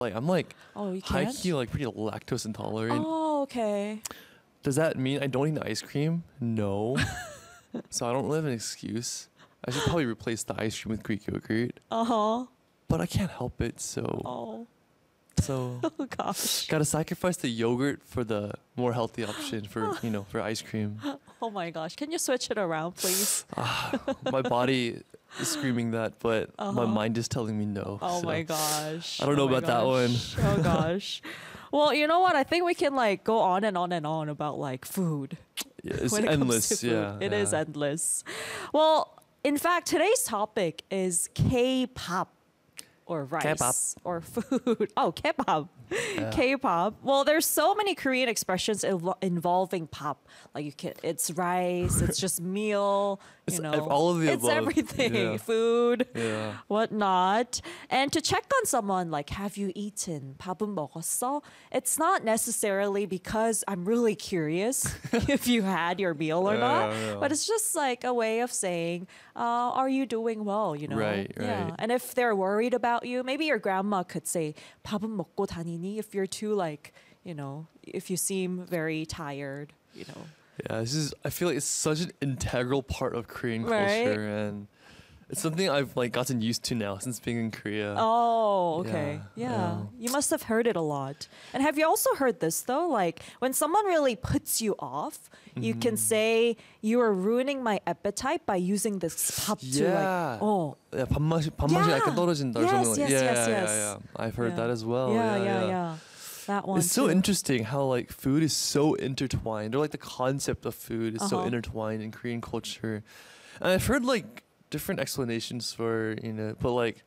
Like I'm like Oh, you high can't? key like pretty lactose intolerant. Oh, okay. Does that mean I don't eat the ice cream? No. So I don't really have an excuse. I should probably replace the ice cream with Greek yogurt, Uh-huh. but I can't help it. So Oh, so oh gosh. gotta sacrifice the yogurt for the more healthy option for for ice cream. Oh my gosh. Can you switch it around, please? My body is screaming that, but my Uh-huh. mind is telling me no. Oh so. my gosh. I don't know Oh my about that one. gosh. Oh gosh. Well, you know what? I think we can like go on and on and on about like food. Yeah, it's When it comes endless. to food. Yeah, It is yeah. endless. Well, in fact, today's topic is K-pop or rice K-pop. or food. Oh, K-pop. Yeah. K-pop. Well, there's so many Korean expressions involving pop. Like it's rice, it's just meal, It's you know. all of the it's above. everything. Yeah. Food, Yeah. whatnot. And to check on someone like, have you eaten? 밥은 먹었어? It's not necessarily because I'm really curious if you had your meal or not, Yeah. but it's just like a way of saying, are you doing well? You know, Right, Yeah. right. And if they're worried about you, maybe your grandma could say, 밥은 먹고 다니니? If you're too like, if you seem very tired, Yeah, I feel like it's such an integral part of Korean Right? culture, and it's something I've like gotten used to now since being in Korea. Oh, okay. Yeah, Yeah. yeah. You must have heard it a lot. And have you also heard this though? Like when someone really puts you off, you can say you are ruining my appetite by using this pop to Yeah. like, oh, Yeah, 밥맛이 Yeah. 약간 떨어진다 or Yes, something like yes, yeah, yes, yeah, yes. yeah. I've heard Yeah. that as well. yeah. That one. It's so too. interesting how like food is so intertwined, or like the concept of food is so Uh-huh. intertwined in Korean culture. And I've heard like different explanations for but like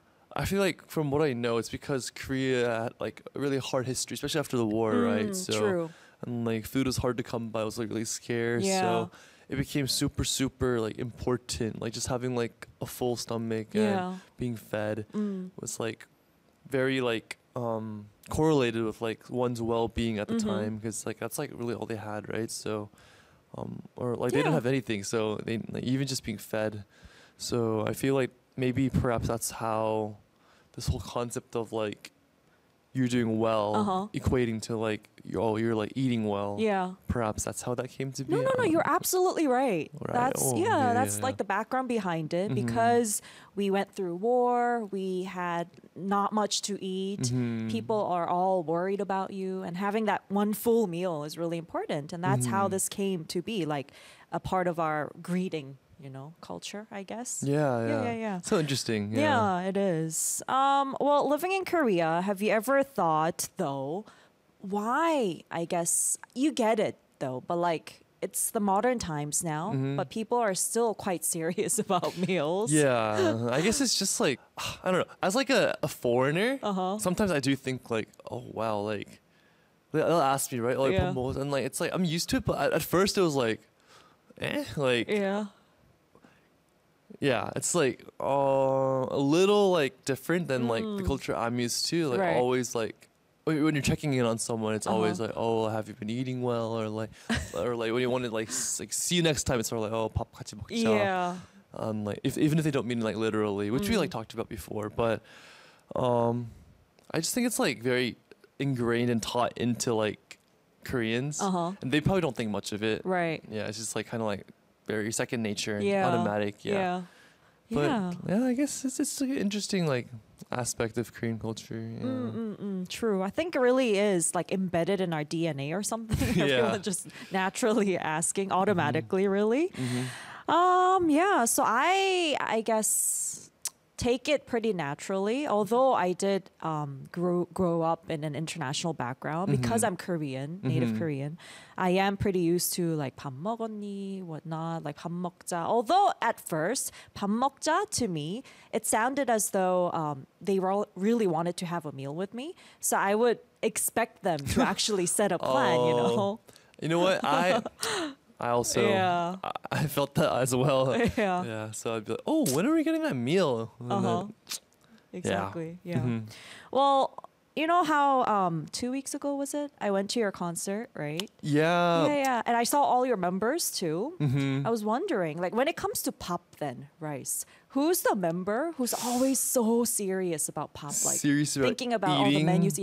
I feel like from what I know, it's because Korea had like a really hard history, especially after the war, right? So True. and like food was hard to come by, it was like really scarce. Yeah. So it became super like important. Like just having like a full stomach Yeah. and being fed Mm. was like very like correlated with like one's well-being at the Mhm. time, because like that's like really all they had, right? So or like they Yeah. didn't have anything, so they like, even just being fed. So I feel like maybe perhaps that's how this whole concept of like you're doing well Uh-huh. equating to like you're like eating well. Yeah. Perhaps that's how that came to be. No, I don't you're know. absolutely right. Right. That's Oh, yeah, yeah, that's yeah, like yeah. the background behind it Mhm. because we went through war, we had not much to eat. Mhm. People are all worried about you and having that one full meal is really important and that's how Mhm. this came to be like a part of our greeting, culture, I guess. Yeah. Yeah. So interesting. Yeah, it is. Well, living in Korea, have you ever thought though, why? I guess you get it though, but like it's the modern times now, Mhm. but people are still quite serious about meals. Yeah, I guess it's just like I don't know. As like a foreigner, Uh-huh. sometimes I do think like, oh wow, like they'll ask me right, like Yeah. and like it's like I'm used to it, but at first it was like, like Yeah. it's like a little like different than like the culture I'm used to. Like Right. always like when you're checking in on someone, it's always Uh-huh. like, oh, have you been eating well, or like when you want to like see you next time, it's sort of like, oh, 밥 같이 먹자. Yeah. Like even if they don't mean like literally, which we like talked about before, but I just think it's like very ingrained and taught into like Koreans, Uh-huh. and they probably don't think much of it. Right. Yeah, it's just like kind of like very second nature and Yeah. automatic. Yeah. But Yeah. I guess it's like an interesting like aspect of Korean culture. Yeah. True. I think it really is like embedded in our DNA or something. Yeah. Everyone just naturally asking automatically, really. Mm-hmm. Yeah. So I guess take it pretty naturally. Although I did grow up in an international background because I'm Korean, native Korean. I am pretty used to like 밥 먹었니, whatnot, like 밥 먹자. Although at first 밥 먹자 to me it sounded as though they really wanted to have a meal with me. So I would expect them to actually set a plan. You know. You know what? I also Yeah. I felt that as well. Yeah. Yeah. So I'd be like, oh, when are we getting that meal? And Uh-huh. then- Exactly. Yeah. Mhm. Well, you know how 2 weeks ago was it? I went to your concert, right? Yeah. Yeah, and I saw all your members too. Mm-hmm. I was wondering, like, when it comes to pop, then Rice, who's the member who's always so serious about pop, like Serious about thinking about all the eating? menus,